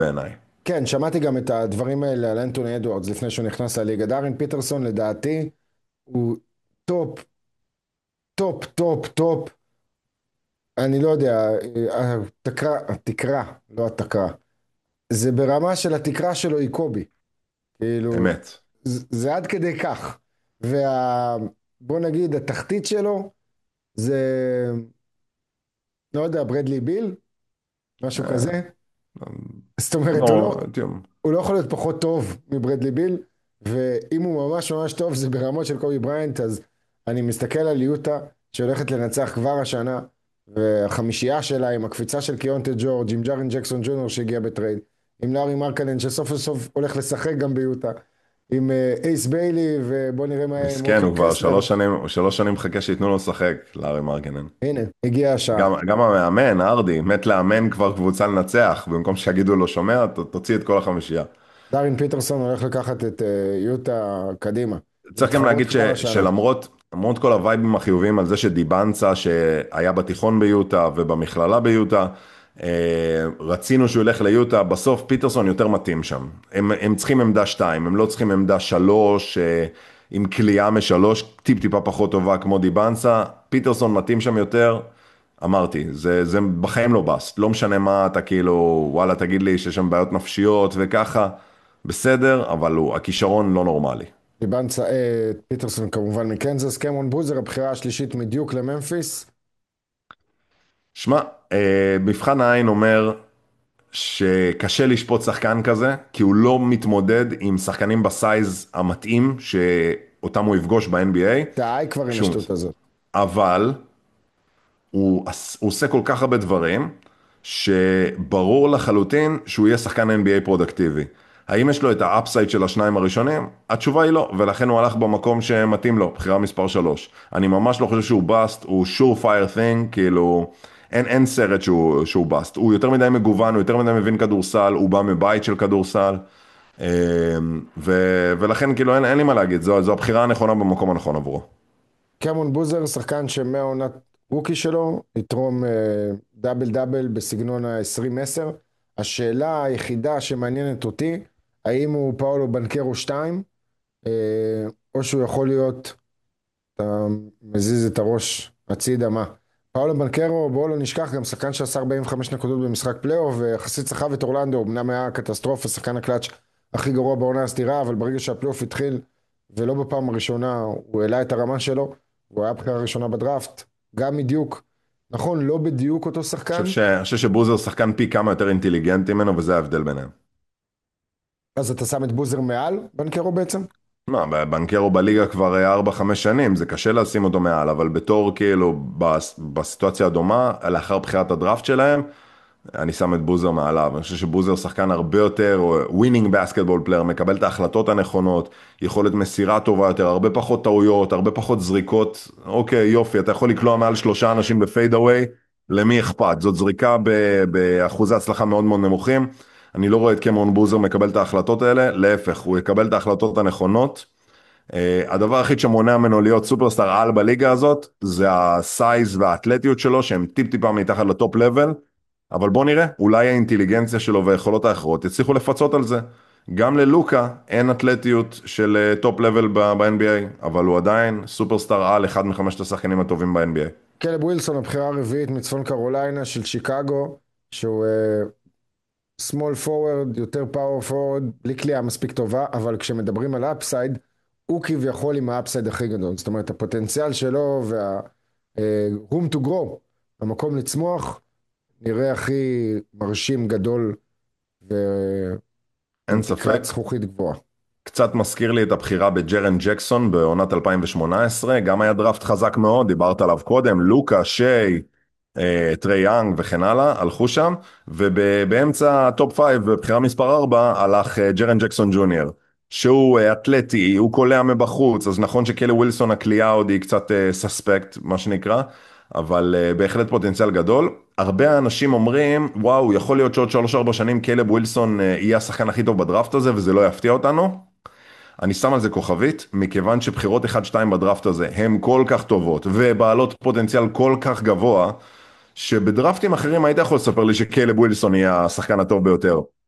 בעיניי. כן, שמעתי גם את הדברים האלה על אנטוני אדוארדס לפני שהוא נכנס לליגה. דארין פיטרסון לדעתי הוא טופ, טופ, טופ, טופ. אני לא יודע, התקרה, לא התקרה. זה ברמה של התקרה שלו היא קובי. כאילו, אמת. זה עד כדי כך. בוא נגיד, התחתית שלו זה, לא יודע, ברדלי ביל, משהו אה, כזה. זאת אומרת, לא, תראו, הוא לא יכול להיות פחות טוב מברדלי ביל, ואם הוא ממש ממש טוב זה ברמות של קובי בריינט, אז אני מסתכל על יוטה שהולכת לנצח כבר השנה, והחמישייה שלה עם הקפיצה של קיונטה ג'ורג', עם ג'ארן ג'קסון ג'וניור שהגיע בטרייד, עם לארי מרקנן שסוף סוף הולך לשחק גם ביוטה, עם אייס ביילי, ובוא נראה מה יהיה עם מסכן, ווקר הוא כבר קסלר. 3 שנים מחכה שייתנו לו לשחק, לארי מרקנן. הנה, הגיעה השעה. גם המאמן, ארדי, מת לאמן כבר קבוצה לנצח, במקום שיגידו לו, שומע, תוציא את כל החמישייה. דארין פיטרסון הולך לקחת את יוטה קדימה, צריך גם להתחרות להגיד כבר השנה. שלמרות כל הווייבים החיוביים על זה שדיבנצה שהיה בתיכון ביוטה ובמכללה ביוטה, רצינו שהוא ילך ליוטה, בסוף פיטרסון יותר מתאים שם. הם צריכים עמדה 2, הם לא צריכים עמדה 3, עם קליעה מ3, טיפה פחות טובה כמו דיבנצה, פיטרסון מתאים שם יותר, אמרתי, זה בחיים לא בסט, לא משנה מה אתה כאילו, וואלה תגיד לי שיש שם בעיות נפשיות וככה, בסדר, אבל הכישרון לא נורמלי. פיטרסון כמובן מקנזס, קמרון בוזר, הבחירה השלישית מדיוק לממפיס. שמע, מבחן העין אומר שקשה לשפוט שחקן כזה, כי הוא לא מתמודד עם שחקנים בסייז המתאים שאותם הוא יפגוש ב-NBA. די כבר עם שום, השטות הזאת. אבל הוא עושה כל כך הרבה דברים, שברור לחלוטין שהוא יהיה שחקן NBA פרודקטיבי. האם יש לו את האפסייד של השניים הראשונים? התשובה היא לא, ולכן הוא הלך במקום שמתאים לו, בחירה מספר 3. אני ממש לא חושב שהוא בסט, הוא sure fire thing, כאילו, אין סרט שהוא בסט. הוא יותר מדי מגוון, הוא יותר מדי מבין כדורסל, הוא בא מבית של כדורסל, ולכן כאילו אין לי מה להגיד, זו הבחירה הנכונה במקום הנכון עבורו. קמרון בוזר, שחקן שמהעונת רוקי שלו, יתרום דאבל דאבל בסגנון ה-20-10. השאלה היחידה שמעניינת אותי, האם הוא פאולו בנקרו 2, או שהוא יכול להיות, אתה מזיז את הראש הצידה, מה? פאולו בנקרו, בואו לא נשכח, גם שחקן שעשה 45 נקודות במשחק פלייאוף, ויחסית סחב את אורלנדו, אמנם היה קטסטרופה, שחקן הקלאץ' הכי גרוע בעונה הסדירה, אבל ברגע שהפלייאוף התחיל, ולא בפעם הראשונה, הוא העלה את הרמה שלו, הוא היה הבחירה הראשונה בדראפט, גם מדיוק, נכון, לא בדיוק אותו שחקן, אני חושב שבוזר שחקן פי כמה יותר אינטליגנטי ממנו, וזה ההבדל ביניהם. אז אתה שם את בוזר מעל בנקרו בעצם? מה, בנקרו בליגה כבר 4-5 שנים, זה קשה לשים אותו מעל, אבל בתור כאילו בסיטואציה הדומה, לאחר בחירת הדראפט שלהם, אני שם את בוזר מעליו. אני חושב שבוזר שחקן הרבה יותר ווינינג בסקטבול פלייר, מקבל את ההחלטות הנכונות, יכולת מסירה טובה יותר, הרבה פחות טעויות, הרבה פחות זריקות. אוקיי, יופי, אתה יכול לקלוע מעל 3 אנשים בפייד אווי, למי אכפת? זאת זריקה באחוזי הצלחה מאוד מאוד נמוכים. אני לא רואה את קמרון בוזר מקבל את ההחלטות האלה, להפך, הוא יקבל את ההחלטות הנכונות. הדבר היחיד שמונע ממנו להיות סופרסטאר על בליגה הזאת, זה הסייז והאתלטיות שלו, שהם טיפה מתחת לטופ לבל, אבל בוא נראה, אולי האינטליגנציה שלו והיכולות האחרות יצליחו לפצות על זה. גם ללוקה אין אתלטיות של טופ לבל ב-NBA, אבל הוא עדיין סופרסטאר על, אחד מחמשת השחקנים הטובים ב-NBA. קלב ווילסון, הבחירה הרביעית מצפון קרוליינה של שיקגו, שהוא small forward, יותר power forward, בלי קליעה מספיק טובה, אבל כשמדברים על אפסייד, הוא כביכול עם האפסייד הכי גדול. זאת אומרת, הפוטנציאל שלו room to grow, המקום לצמוח, נראה הכי מרשים, גדול, ועם אין תקרת ספק. זכוכית גבוהה. קצת מזכיר לי את הבחירה בג'רן ג'קסון בעונת 2018, גם היה דראפט חזק מאוד, דיברת עליו קודם, לוקה, שיי, טרי יאנג וכן הלאה, הלכו שם, ובאמצע הטופ 5, בבחירה מספר 4, הלך ג'רן ג'קסון ג'וניור, שהוא אתלטי, הוא קולע מבחוץ, אז נכון שקלי ווילסון הקליעה עוד היא קצת סספקט, מה שנקרא, אבל בהחלט פוטנציאל גדול. הרבה אנשים אומרים, וואו, יכול להיות שעוד 3-4 שנים קלב ווילסון יהיה השחקן הכי טוב בדראפט הזה, וזה לא יפתיע אותנו. אני שם על זה כוכבית, מכיוון שבחירות 1-2 בדראפט הזה הן כל כך טובות, ובעלות פוטנציאל כל כך גבוה, שבדראפטים אחרים היית יכול לספר לי שקלב ווילסון יהיה השחקן הטוב ביותר.